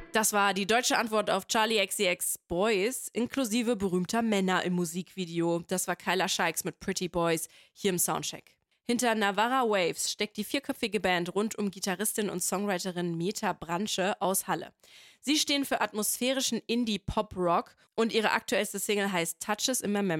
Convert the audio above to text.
Das war die deutsche Antwort auf Charli XCX Boys, inklusive berühmter Männer im Musikvideo. Das war Kyla Scheiks mit Pretty Boys, hier im Soundcheck. Hinter Navarra Waves steckt die vierköpfige Band rund um Gitarristin und Songwriterin Meta Branche aus Halle. Sie stehen für atmosphärischen Indie-Pop-Rock und ihre aktuellste Single heißt Touches in My Memory.